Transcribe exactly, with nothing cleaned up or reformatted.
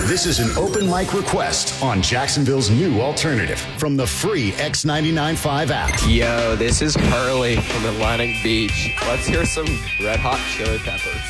This is an open mic request on Jacksonville's new alternative from the free X ninety-nine point five app. Yo, this is Curly from Atlantic Beach. Let's hear some Red Hot Chili Peppers.